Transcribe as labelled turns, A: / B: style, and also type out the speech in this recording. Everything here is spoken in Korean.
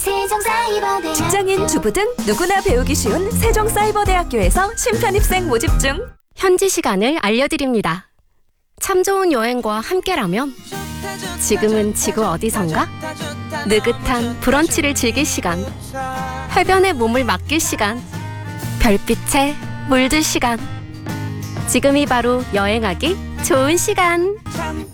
A: 세종사이버대학교.
B: 직장인, 주부 등 누구나 배우기 쉬운 세종사이버대학교에서 신편입생 모집 중.
C: 현지 시간을 알려드립니다. 참 좋은 여행과 함께라면 지금은 지구 어디선가? 느긋한 브런치를 즐길 시간, 해변에 몸을 맡길 시간, 별빛에 물들 시간. 지금이 바로 여행하기 좋은 시간.